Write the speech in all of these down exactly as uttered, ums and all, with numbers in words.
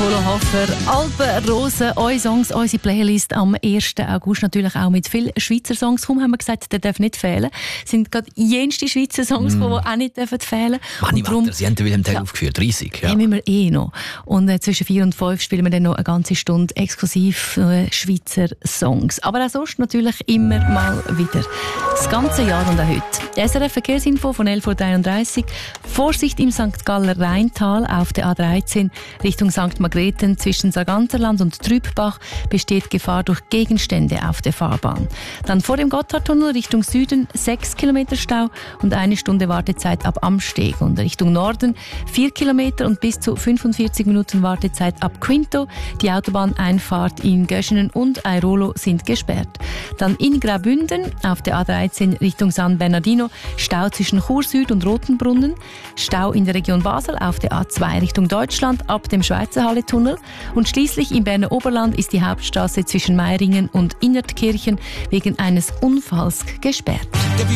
Polo Hofer, Alpen, Rosen, eure Songs, unsere Playlist am ersten August natürlich auch mit vielen Schweizer Songs. Kaum haben wir gesagt, der darf nicht fehlen. Es sind gerade jenste Schweizer Songs, mm. die auch nicht dürfen fehlen. Manni Matter, Sie haben den Wilhelm Tell ja, aufgeführt, dreißig. Ja, haben wir eh noch. Und äh, zwischen vier und fünf spielen wir dann noch eine ganze Stunde exklusiv äh, Schweizer Songs. Aber auch sonst natürlich immer mal wieder. Das ganze Jahr und auch heute. Die S R F Verkehrsinfo von elf Uhr dreiunddreißig. Vorsicht im Sankt Galler Rheintal auf der A dreizehn Richtung Sankt Margrethen zwischen Sarganserland und Trübbach besteht Gefahr durch Gegenstände auf der Fahrbahn. Dann vor dem Gotthardtunnel Richtung Süden sechs Kilometer Stau und eine Stunde Wartezeit ab Amsteg. Und Richtung Norden vier Kilometer und bis zu fünfundvierzig Minuten Wartezeit ab Quinto. Die Autobahneinfahrt in Göschenen und Airolo sind gesperrt. Dann in Graubünden auf der A dreizehn Richtung San Bernardino Stau zwischen Chur Süd und Rotenbrunnen. Stau in der Region Basel auf der A zwei Richtung Deutschland ab dem Schweizerhalle-Tunnel. Und schließlich im Berner Oberland ist die Hauptstraße zwischen Meiringen und Innertkirchen wegen eines Unfalls gesperrt.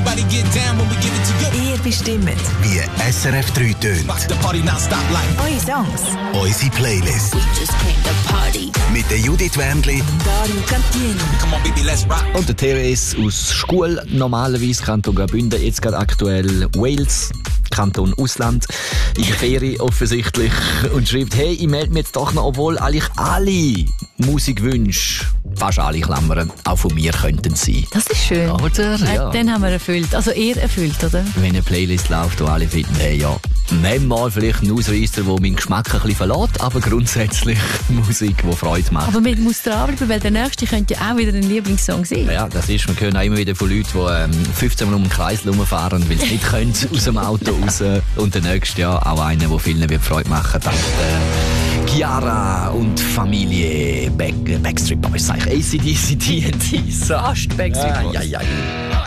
Ihr bestimmt, wie S R F drei tönt. eure Songs, Unsere Playlist. Mit der Judith Wendli Dario Cantieni. Und der Therese aus Schule, normalerweise Kanton Graubünden, jetzt gerade aktuell Wales, Kanton Ausland, in der Ferie offensichtlich, und schreibt, hey, ich melde mich jetzt doch noch, obwohl eigentlich alle Musikwünsche, fast alle Klammern, auch von mir könnten sein. Das ist schön. Oder? Ja. Äh, den haben wir erfüllt. Also ihr erfüllt, oder? Wenn eine Playlist läuft, wo alle finden, hey, ja, manchmal vielleicht ein Ausreißer, der meinen Geschmack ein bisschen verlässt, aber grundsätzlich Musik, die Freude macht. Aber man muss dranbleiben, weil der nächste könnte ja auch wieder ein Lieblingssong sein. Ja, das ist, wir hören auch immer wieder von Leuten, die ähm, fünfzehn Mal um den Kreis rumfahren, weil sie nicht können, aus dem Auto raus. Und der nächste, ja, auch einer, der vielen wird Freude machen, dank äh, Chiara und Familie Back, Backstreet Boys, sag ich, A C D C, T N T. Fast Backstreet Boys. Ja, ja, ja.